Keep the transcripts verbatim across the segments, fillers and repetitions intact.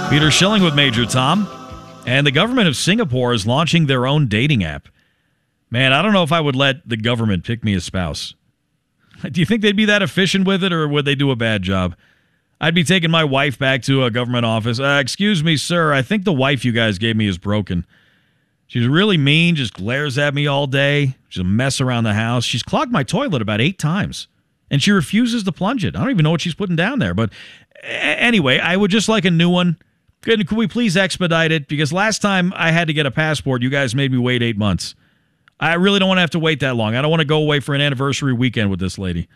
Peter Schilling with Major Tom. And the government of Singapore is launching their own dating app. Man, I don't know if I would let the government pick me a spouse. Do you think they'd be that efficient with it, or would they do a bad job? I'd be taking my wife back to a government office. Uh, excuse me, sir, I think the wife you guys gave me is broken. She's really mean, just glares at me all day. She's a mess around the house. She's clogged my toilet about eight times, and she refuses to plunge it. I don't even know what she's putting down there. But anyway, I would just like a new one. Could, could we please expedite it? Because last time I had to get a passport, you guys made me wait eight months. I really don't want to have to wait that long. I don't want to go away for an anniversary weekend with this lady.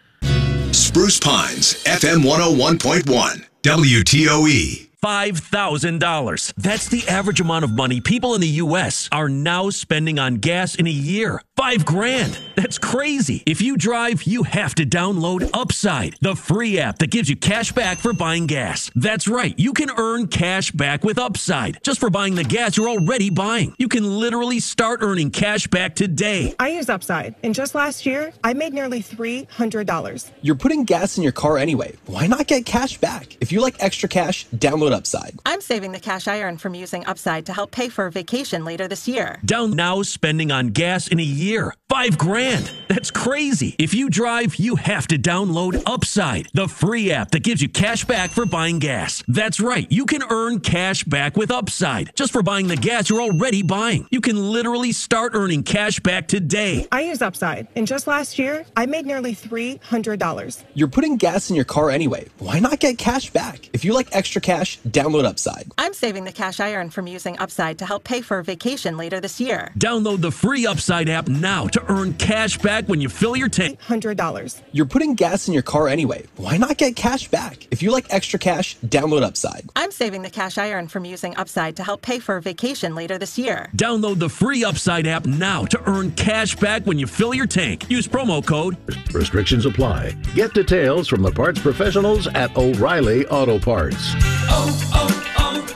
Spruce Pines, F M one oh one point one, W T O E. five thousand dollars. That's the average amount of money people in the U S are now spending on gas in a year. Five grand. That's crazy. If you drive, you have to download Upside, the free app that gives you cash back for buying gas. That's right. You can earn cash back with Upside just for buying the gas you're already buying. You can literally start earning cash back today. I use Upside, and just last year, I made nearly three hundred dollars. You're putting gas in your car anyway. Why not get cash back? If you like extra cash, download Upside. I'm saving the cash I earn from using Upside to help pay for a vacation later this year. Down now spending on gas in a year. Five grand. That's crazy. If you drive, you have to download Upside, the free app that gives you cash back for buying gas. That's right. You can earn cash back with Upside just for buying the gas you're already buying. You can literally start earning cash back today. I use Upside, and just last year, I made nearly three hundred dollars. You're putting gas in your car anyway. Why not get cash back? If you like extra cash, download Upside. I'm saving the cash I earn from using Upside to help pay for a vacation later this year. Download the free Upside app now to earn cash back when you fill your tank. one hundred dollars. You're putting gas in your car anyway. Why not get cash back? If you like extra cash, download Upside. I'm saving the cash I earn from using Upside to help pay for a vacation later this year. Download the free Upside app now to earn cash back when you fill your tank. Use promo code. Restrictions apply. Get details from the parts professionals at O'Reilly Auto Parts. Oh,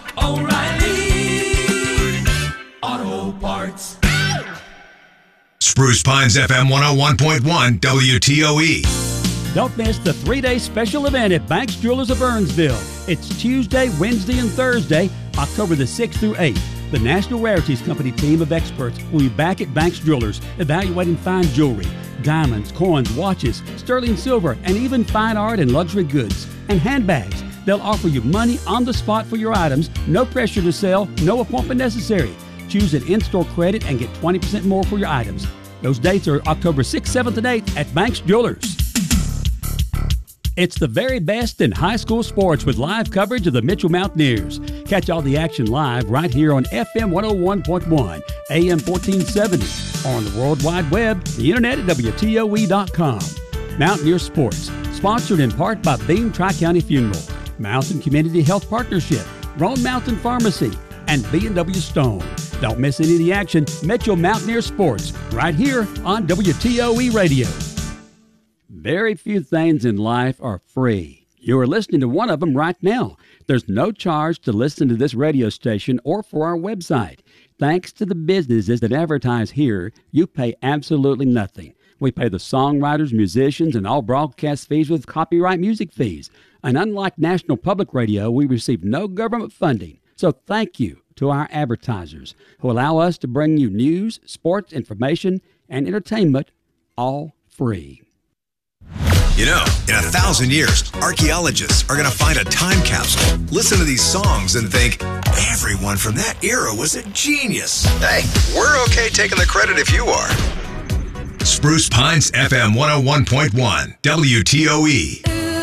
oh, oh, O'Reilly Auto Parts. Spruce Pines, F M one oh one point one, W T O E. Don't miss the three-day special event at Banks Jewelers of Burnsville. It's Tuesday, Wednesday, and Thursday, October the sixth through eighth. The National Rarities Company team of experts will be back at Banks Jewelers evaluating fine jewelry, diamonds, coins, watches, sterling silver, and even fine art and luxury goods and handbags. They'll offer you money on the spot for your items, no pressure to sell, no appointment necessary. Choose an in-store credit and get twenty percent more for your items. Those dates are October sixth, seventh, and eighth at Banks Jewelers. It's the very best in high school sports with live coverage of the Mitchell Mountaineers. Catch all the action live right here on F M one oh one point one, A M fourteen seventy, or on the World Wide Web, the internet at W T O E dot com. Mountaineer Sports, sponsored in part by Beam Tri-County Funeral, Mountain Community Health Partnership, Roan Mountain Pharmacy, and B and W Stone. Don't miss any of the action. Mitchell Mountaineer Sports, right here on W T O E Radio. Very few things in life are free. You are listening to one of them right now. There's no charge to listen to this radio station or for our website. Thanks to the businesses that advertise here, you pay absolutely nothing. We pay the songwriters, musicians, and all broadcast fees with copyright music fees. And unlike National Public Radio, we receive no government funding. So thank you to our advertisers who allow us to bring you news, sports, information, and entertainment all free. You know, in a thousand years, archaeologists are going to find a time capsule, listen to these songs, and think, everyone from that era was a genius. Hey, we're okay taking the credit if you are. Spruce Pines, F M one oh one point one, W T O E.